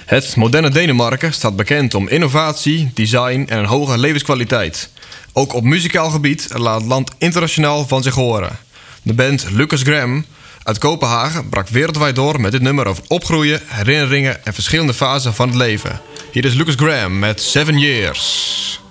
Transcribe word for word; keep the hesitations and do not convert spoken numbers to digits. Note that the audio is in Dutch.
Het moderne Denemarken staat bekend om innovatie, design en een hoge levenskwaliteit. Ook op muzikaal gebied laat het land internationaal van zich horen. De band Lucas Graham uit Kopenhagen brak wereldwijd door met dit nummer over opgroeien, herinneringen en verschillende fasen van het leven. Hier is Lucas Graham met Seven Years.